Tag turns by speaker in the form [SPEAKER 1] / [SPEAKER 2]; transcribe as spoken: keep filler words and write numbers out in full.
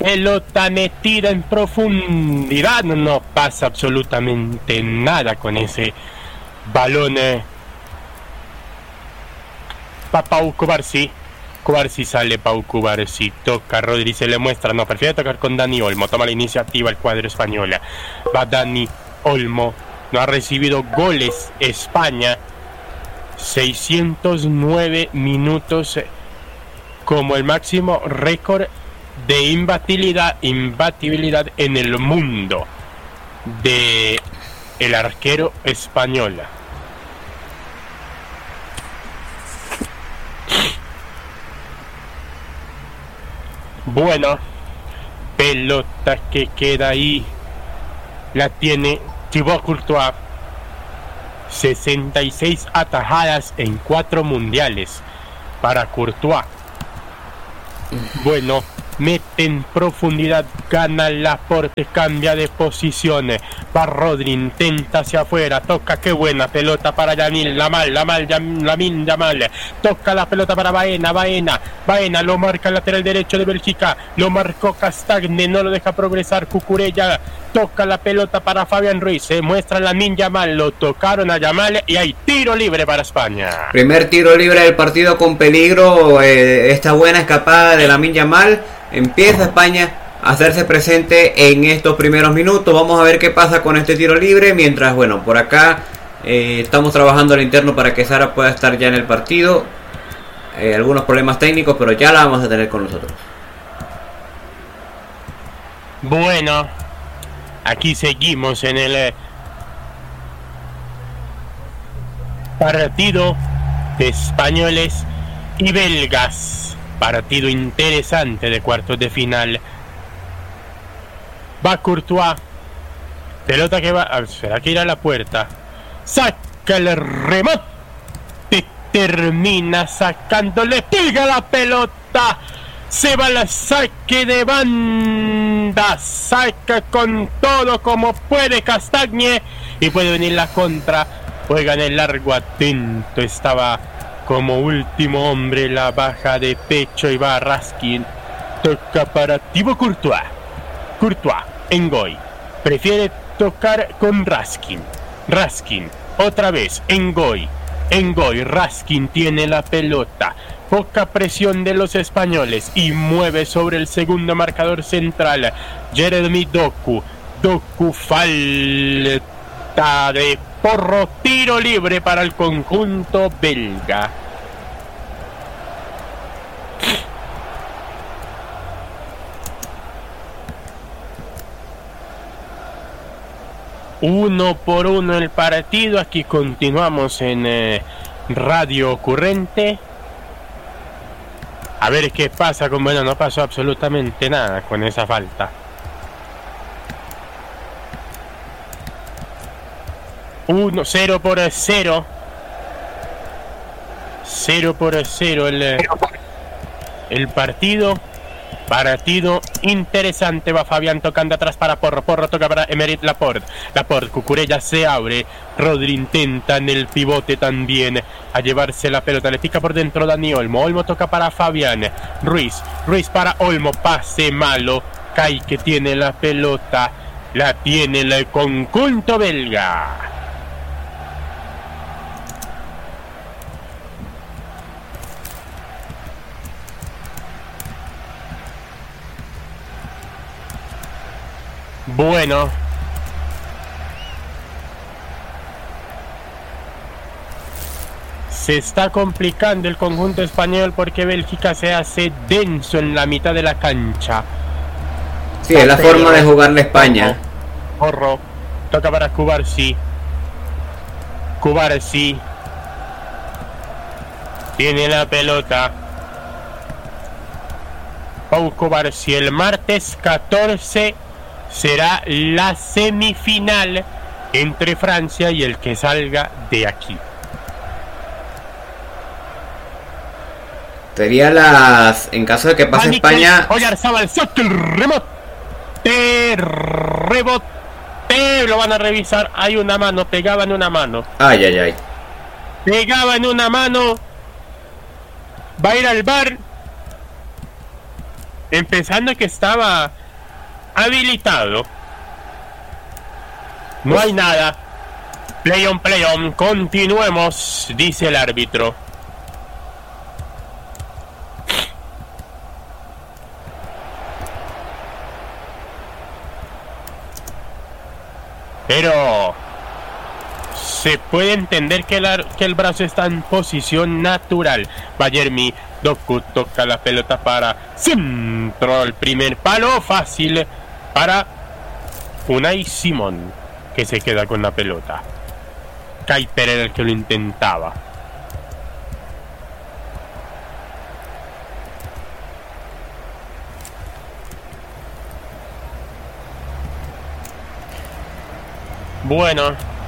[SPEAKER 1] Pelota metida en profundidad. No pasa absolutamente nada con ese balón. Eh. Pa Pau Cubarsí. Cubarsí sale, Pau Cubarsí. Toca, Rodri se le muestra. No, prefiere tocar con Dani Olmo. Toma la iniciativa el cuadro español. Va Dani Olmo. No ha recibido goles España. seiscientos nueve minutos como el máximo récord de imbatibilidad, imbatibilidad en el mundo de el arquero español. Bueno, pelota que queda ahí, la tiene Thibaut Courtois. sesenta y seis atajadas en cuatro mundiales para Courtois. Bueno, mete en profundidad, gana Laporte, cambia de posición. Va Rodri, intenta hacia afuera, toca, qué buena pelota para Yanil, Lamal, Lamal, Lamine Yamal. Toca la pelota para Baena, Baena, Baena lo marca el lateral derecho de Bélgica, lo marcó Castagne, no lo deja progresar Cucurella. Toca la pelota para Fabián Ruiz, se muestra Lamine Yamal, lo tocaron a Yamal y hay tiro libre para España.
[SPEAKER 2] Primer tiro libre del partido con peligro, eh, esta buena escapada de Lamine Yamal. Empieza España a hacerse presente en estos primeros minutos. Vamos a ver qué pasa con este tiro libre. Mientras, bueno, por acá eh, estamos trabajando al interno para que Sara pueda estar ya en el partido. Eh, algunos problemas técnicos, pero ya la vamos a tener con nosotros.
[SPEAKER 1] Bueno, aquí seguimos en el eh, partido de españoles y belgas. Partido interesante de cuartos de final. Va Courtois. Pelota que va. ¿Será que irá a la puerta? Saca el remote. Termina sacando. Le pega la pelota. Se va al saque de banda. Saca con todo como puede Castagne. Y puede venir la contra. Juega en el largo, atento. Estaba como último hombre, la baja de pecho y va a Raskin. Toca para Thibaut Courtois. Courtois, Ngoy. Prefiere tocar con Raskin. Raskin, otra vez, Ngoy. Ngoy, Raskin tiene la pelota. Poca presión de los españoles y mueve sobre el segundo marcador central. Jeremy Doku. Doku, falta de Porro, tiro libre para el conjunto belga. Uno por uno el partido. Aquí continuamos en eh, Radio Ocurrente. A ver qué pasa con... Bueno, no pasó absolutamente nada con esa falta. uno, cero por cero. cero por cero el, el partido. Partido interesante. Va Fabián tocando atrás para Porro. Porro toca para Emerick Laporte. Laporte, Cucurella se abre. Rodri intenta en el pivote también a llevarse la pelota. Le pica por dentro Dani Olmo. Olmo toca para Fabián. Ruiz. Ruiz para Olmo. Pase malo. Kai que tiene la pelota. La tiene el conjunto belga. Bueno, se está complicando el conjunto español porque Bélgica se hace denso en la mitad de la cancha.
[SPEAKER 2] Sí, es la Pero, forma de jugar la España.
[SPEAKER 1] Porro, toca para Cubarsí. Cubarsí tiene la pelota. Pau Cubarsí, el martes catorce será la semifinal entre Francia y el que salga de aquí.
[SPEAKER 2] Sería las... En caso de que pase Manique, España...
[SPEAKER 1] Oyarzabal, saca el rebote. Rebote. Lo van a revisar. Hay una mano. Pegaba en una mano.
[SPEAKER 2] Ay, ay, ay.
[SPEAKER 1] Pegaba en una mano. Va a ir al bar. empezando que estaba habilitado. No hay nada. Play on, play on, continuemos, dice el árbitro. Pero se puede entender que el, que el brazo está en posición natural. Bayermi, Doku toca la pelota para centro, el primer palo fácil para Unai Simón, que se queda con la pelota. Kuiper era el que lo intentaba. Bueno,